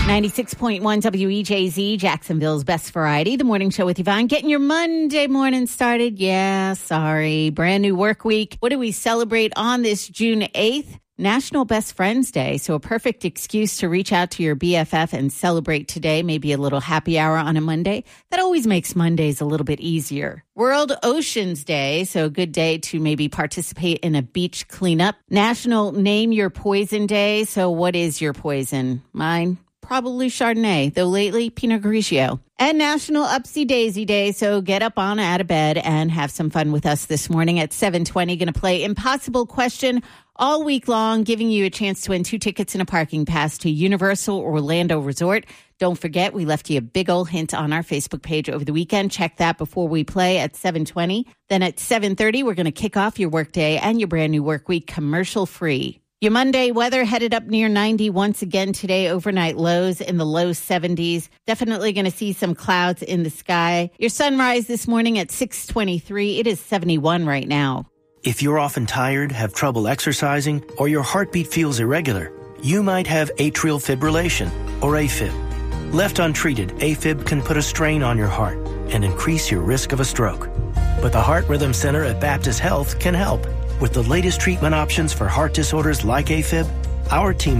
96.1 WEJZ, Jacksonville's best variety. The morning show with Yvonne. Getting your Monday morning started. Yeah, sorry. Brand new work week. What do we celebrate on this June 8th? National Best Friends Day. So a perfect excuse to reach out to your BFF and celebrate today. Maybe a little happy hour on a Monday. That always makes Mondays a little bit easier. World Oceans Day. So a good day to maybe participate in a beach cleanup. National Name Your Poison Day. So what is your poison? Mine? Probably Chardonnay, though lately Pinot Grigio. And National Upsy Daisy Day, so get up on out of bed and have some fun with us this morning at 7:20. Going to play Impossible Question all week long, giving you a chance to win 2 tickets and a parking pass to Universal Orlando Resort. Don't forget, we left you a big old hint on our Facebook page over the weekend. Check that before we play at 7:20. Then at 7:30, we're going to kick off your workday and your brand new work week commercial free. Your Monday weather headed up near 90 once again today. Overnight lows in the low 70s. Definitely going to see some clouds in the sky. Your sunrise this morning at 6:23. It is 71 right now. If you're often tired, have trouble exercising, or your heartbeat feels irregular, you might have atrial fibrillation, or AFib. Left untreated, AFib can put a strain on your heart and increase your risk of a stroke. But the Heart Rhythm Center at Baptist Health can help. With the latest treatment options for heart disorders like AFib, our team